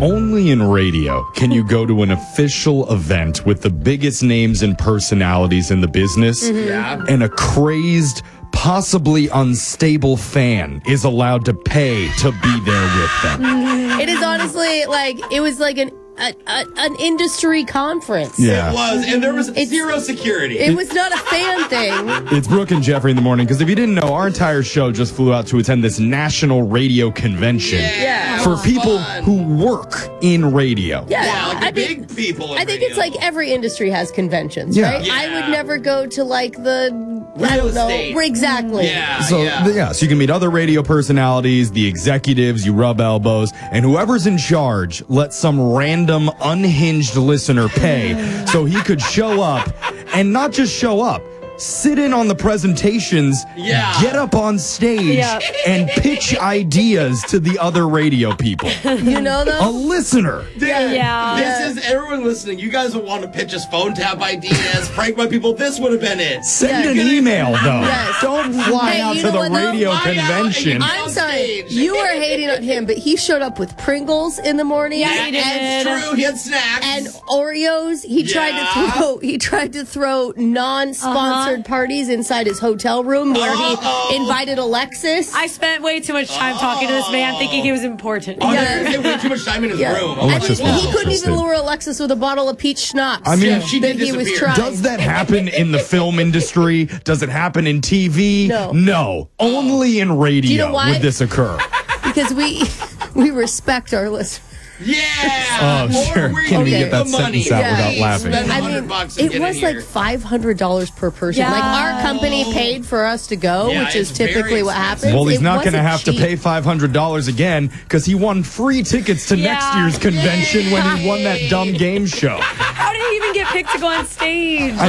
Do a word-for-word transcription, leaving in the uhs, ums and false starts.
only in radio can you go to an official event with the biggest names and personalities in the business, Mm-hmm. Yeah. and a crazed, possibly unstable fan is allowed to pay to be there with them. It is honestly like, it was like an a, a, an industry conference. Yeah. It was, and there was It's- zero security. It was not a fan thing. It's Brooke and Jeffrey in the morning, because if you didn't know, our entire show just flew out to attend this national radio convention Yeah. for it was people fun. who work in radio. Yeah, Yeah, like the I think- big people. in I think it's radio. like every industry has conventions, Yeah. right? Yeah. I would never go to like the I Real don't know estate. exactly. Yeah, So, yeah. th- yeah, so you can meet other radio personalities, the executives, you rub elbows, and whoever's in charge lets some random unhinged listener pay so he could show up, and not just show up, sit in on the presentations, Yeah. get up on stage, Yeah. and pitch ideas to the other radio people. You know A though. listener. Dude, Yeah. This is everyone listening. You guys would want to pitch us phone tap ideas, prank my people. This would have been it. Send Yeah. an email, though. Yes. Don't fly Hey, out you to know the what, though? radio Fly out convention. and- I'm on sorry, stage. you are hating on him, but he showed up with Pringles in the morning. Yeah, he and, did. True, he had snacks. and Oreos. He tried Yeah. to throw. He tried to throw non-sponsored Uh-huh. parties inside his hotel room where Uh-oh. he invited Alexis. I spent way too much time talking to this man thinking he was important. oh, Yeah. they had way too much time in his Yeah. room. Oh, I Alexis mean, was he couldn't even interested. lure Alexis with a bottle of peach schnapps. I mean, Yeah, she that did he was disappear. trying. Does that happen in the film industry? Does it happen in T V? No. No. Only in radio you know why? would this occur. Because we we respect our listeners. Yeah. Oh, Or sure. we Can't even need get that the money. sentence out Yeah. without laughing. Spend I a hundred mean, bucks and it get was in like here. five hundred dollars per person. Yeah. Like our company paid for us to go, Yeah, which is it's very typically what expensive. happens. Well, he's It not going to wasn't have to cheap. pay five hundred dollars again because he won free tickets to next Yeah. year's convention when he won that dumb game show. How did he even get picked to go on stage?